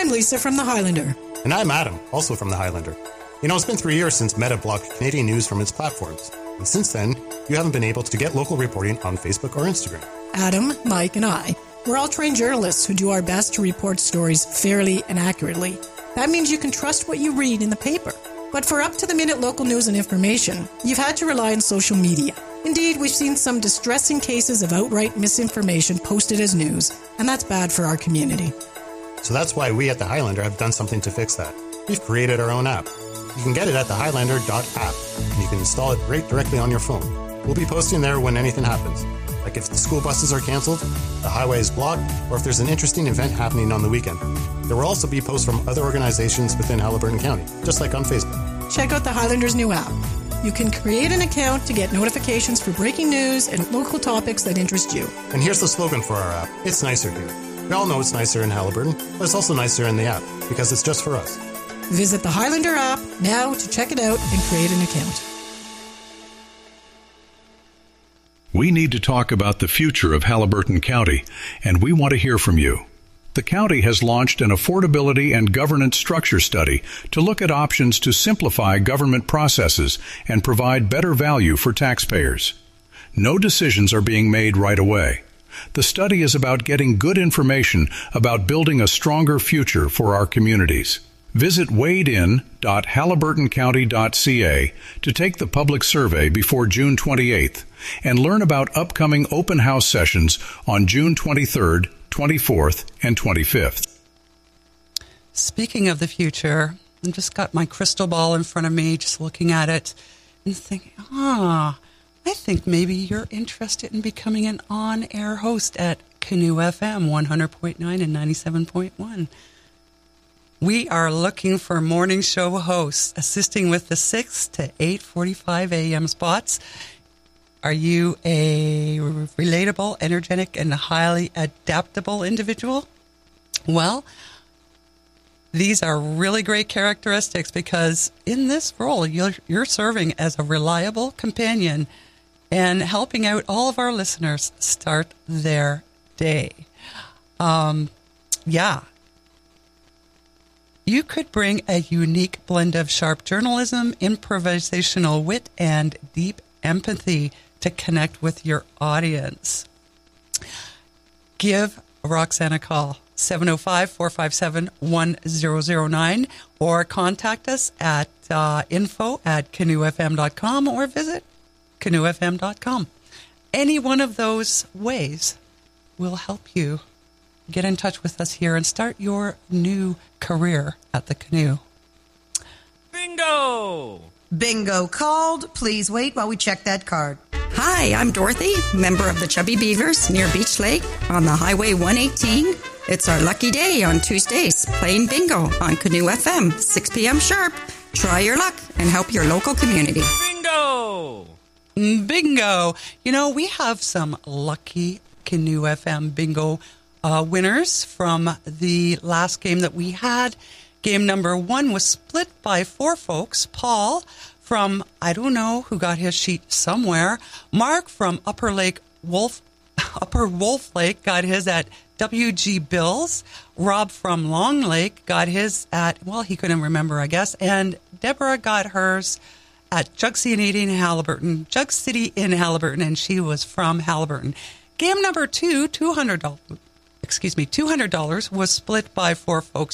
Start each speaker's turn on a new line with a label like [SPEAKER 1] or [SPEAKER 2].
[SPEAKER 1] I'm Lisa from The Highlander.
[SPEAKER 2] And I'm Adam, also from The Highlander. You know, it's been 3 years since Meta blocked Canadian news from its platforms. And since then, you haven't been able to get local reporting on Facebook or Instagram.
[SPEAKER 1] Adam, Mike, and I, we're all trained journalists who do our best to report stories fairly and accurately. That means you can trust what you read in the paper. But for up-to-the-minute local news and information, you've had to rely on social media. Indeed, we've seen some distressing cases of outright misinformation posted as news, and that's bad for our community.
[SPEAKER 2] So that's why we at The Highlander have done something to fix that. We've created our own app. You can get it at thehighlander.app, and you can install it right directly on your phone. We'll be posting there when anything happens, like if the school buses are cancelled, the highway is blocked, or if there's an interesting event happening on the weekend. There will also be posts from other organizations within Haliburton County, just like on Facebook.
[SPEAKER 1] Check out The Highlander's new app. You can create an account to get notifications for breaking news and local topics that interest you.
[SPEAKER 2] And here's the slogan for our app. It's nicer here. We all know it's nicer in Haliburton, but it's also nicer in the app, because it's just for us.
[SPEAKER 1] Visit the Highlander app now to check it out and create an account.
[SPEAKER 3] We need to talk about the future of Haliburton County, and we want to hear from you. The county has launched an affordability and governance structure study to look at options to simplify government processes and provide better value for taxpayers. No decisions are being made right away. The study is about getting good information about building a stronger future for our communities. Visit wadein.haliburtoncounty.ca to take the public survey before June 28th and learn about upcoming open house sessions on June 23rd, 24th, and 25th.
[SPEAKER 4] Speaking of the future, I just got my crystal ball in front of me, just looking at it and thinking, I think maybe you're interested in becoming an on-air host at Canoe FM 100.9 and 97.1. We are looking for morning show hosts assisting with the 6 to 8:45 a.m. spots. Are you a relatable, energetic, and highly adaptable individual? Well, these are really great characteristics because in this role, you're serving as a reliable companion and helping out all of our listeners start their day. You could bring a unique blend of sharp journalism, improvisational wit, and deep empathy to connect with your audience. Give Roxanne a call, 705-457-1009, or contact us at info@canoefm.com or visit canoefm.com. Any one of those ways will help you get in touch with us here and start your new career at the Canoe.
[SPEAKER 5] Bingo!
[SPEAKER 6] Bingo called. Please wait while we check that card.
[SPEAKER 7] Hi, I'm Dorothy, member of the Chubby Beavers near Beach Lake on the Highway 118. It's our lucky day on Tuesdays, playing bingo on Canoe FM, 6 p.m. sharp. Try your luck and help your local community.
[SPEAKER 5] Bingo!
[SPEAKER 4] Bingo! You know, we have some lucky Canoe FM bingo winners from the last game that we had. Game number 1 was split by 4 folks. Paul from, I don't know who got his sheet somewhere. Mark from Upper Wolf Lake got his at WG Bills. Rob from Long Lake got his at, well, he couldn't remember, I guess. And Deborah got hers at Jug City in Haliburton, and she was from Haliburton. Game number 2, $200 was split by 4 folks.